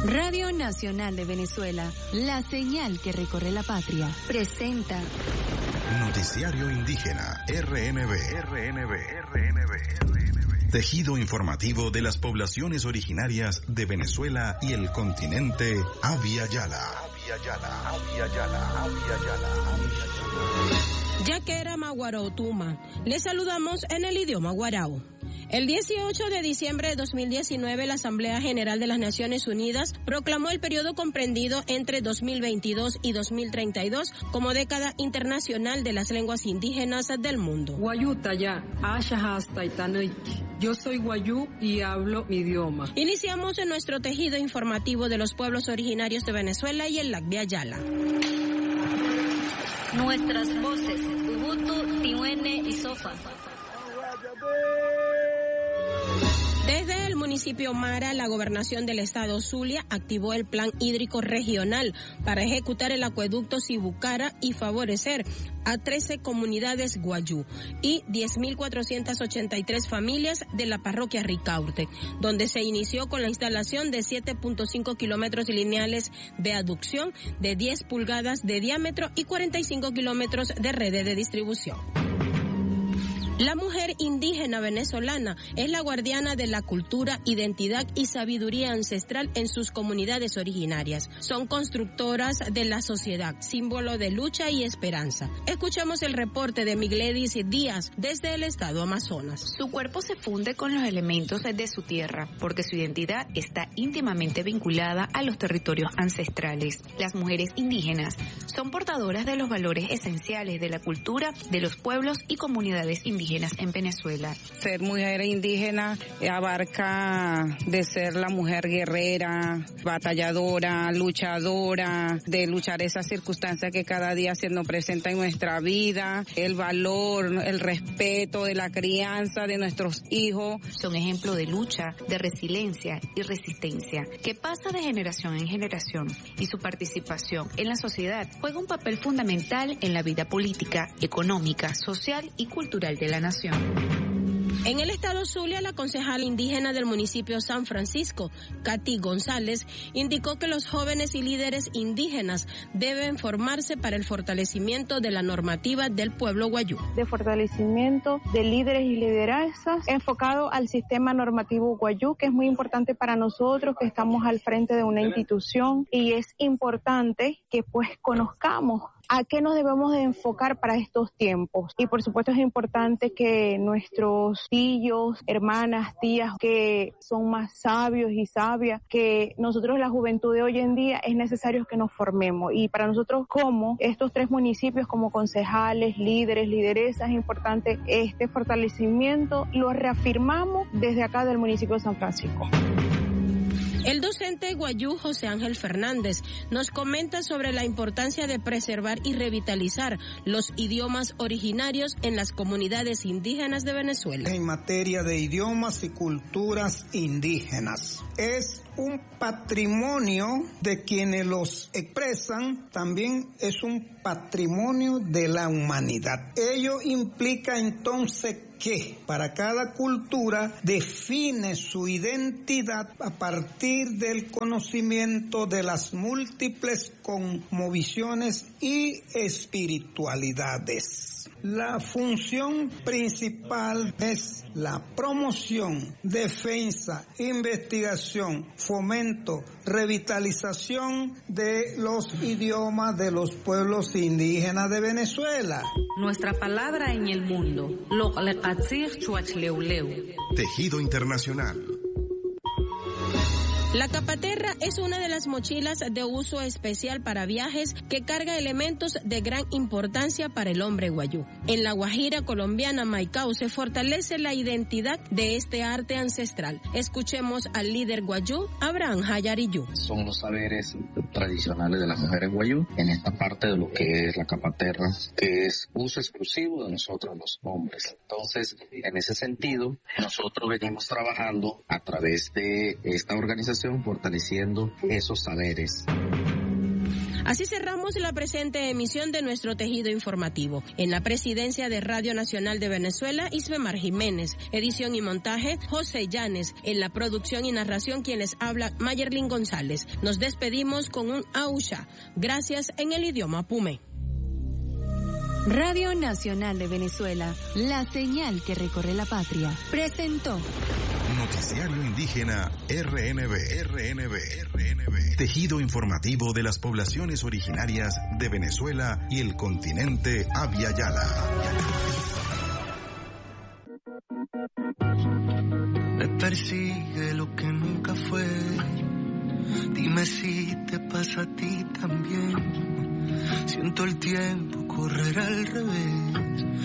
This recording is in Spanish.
Radio Nacional de Venezuela, la señal que recorre la patria, presenta Noticiario Indígena, RNB. Tejido informativo de las poblaciones originarias de Venezuela y el continente Abya Yala. Yaquera Maguaraotuma. Les saludamos en el idioma guarao. El 18 de diciembre de 2019, la Asamblea General de las Naciones Unidas proclamó el periodo comprendido entre 2022 y 2032 como década internacional de las lenguas indígenas del mundo. Yo soy guayú y hablo mi idioma. Iniciamos en nuestro tejido informativo de los pueblos originarios de Venezuela y el Abya Yala. Nuestras voces, Ubuntu, Tihuene y Sofa. Desde el municipio Mara, la gobernación del estado Zulia activó el plan hídrico regional para ejecutar el acueducto Sibucara y favorecer a 13 comunidades guayú y 10.483 familias de la parroquia Ricaurte, donde se inició con la instalación de 7.5 kilómetros lineales de aducción de 10 pulgadas de diámetro y 45 kilómetros de redes de distribución. La mujer indígena venezolana es la guardiana de la cultura, identidad y sabiduría ancestral en sus comunidades originarias. Son constructoras de la sociedad, símbolo de lucha y esperanza. Escuchamos el reporte de Migledis Díaz desde el estado Amazonas. Su cuerpo se funde con los elementos de su tierra, porque su identidad está íntimamente vinculada a los territorios ancestrales. Las mujeres indígenas son portadoras de los valores esenciales de la cultura de los pueblos y comunidades indígenas en Venezuela. Ser mujer indígena abarca de ser la mujer guerrera, batalladora, luchadora, de luchar esas circunstancias que cada día se nos presenta en nuestra vida, el valor, el respeto de la crianza de nuestros hijos. Son ejemplo de lucha, de resiliencia y resistencia, que pasa de generación en generación, y su participación en la sociedad juega un papel fundamental en la vida política, económica, social y cultural de la nación. En el estado Zulia, la concejala indígena del municipio San Francisco, Katy González, indicó que los jóvenes y líderes indígenas deben formarse para el fortalecimiento de la normativa del pueblo guayú. De fortalecimiento de líderes y liderazas enfocado al sistema normativo guayú, que es muy importante para nosotros, que estamos al frente de una institución, y es importante que pues conozcamos a qué nos debemos de enfocar para estos tiempos. Y por supuesto es importante que nuestros tíos, hermanas, tías que son más sabios y sabias, que nosotros la juventud de hoy en día es necesario que nos formemos. Y para nosotros como estos 3 municipios, como concejales, líderes, lideresas, es importante este fortalecimiento. Lo reafirmamos desde acá del municipio de San Francisco. El docente guayú José Ángel Fernández nos comenta sobre la importancia de preservar y revitalizar los idiomas originarios en las comunidades indígenas de Venezuela. En materia de idiomas y culturas indígenas, es un patrimonio de quienes los expresan, también es un patrimonio de la humanidad. Ello implica entonces que para cada cultura define su identidad a partir del conocimiento de las múltiples cosmovisiones y espiritualidades. La función principal es la promoción, defensa, investigación, fomento, revitalización de los idiomas de los pueblos indígenas de Venezuela. Nuestra palabra en el mundo. Tejido internacional. La capaterra es una de las mochilas de uso especial para viajes que carga elementos de gran importancia para el hombre guayú. En la Guajira colombiana Maicao se fortalece la identidad de este arte ancestral. Escuchemos al líder guayú, Abraham Hayariyú. Son los saberes tradicionales de las mujeres guayú en esta parte de lo que es la capaterra, que es uso exclusivo de nosotros los hombres. Entonces, en ese sentido, nosotros venimos trabajando a través de esta organización fortaleciendo esos saberes. Así cerramos la presente emisión de nuestro tejido informativo. En la presidencia de Radio Nacional de Venezuela, Isbemar Jiménez. Edición y montaje, José Llanes. En la producción y narración, quienes habla, Mayerlin González. Nos despedimos con un ausha. Gracias en el idioma Pume. Radio Nacional de Venezuela, la señal que recorre la patria, presentó Noticiario Indígena RNB. Tejido informativo de las poblaciones originarias de Venezuela y el continente Abya Yala. Me persigue lo que nunca fue. Dime si te pasa a ti también. Siento el tiempo correr al revés.